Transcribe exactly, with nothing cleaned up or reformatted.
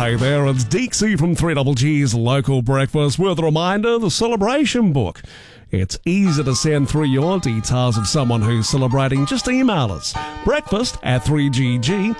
Hey there, it's Deeksy from three G's Local Breakfast with a reminder, the celebration book. It's easy to send through your details of someone who's celebrating. Just email us, breakfast at three G G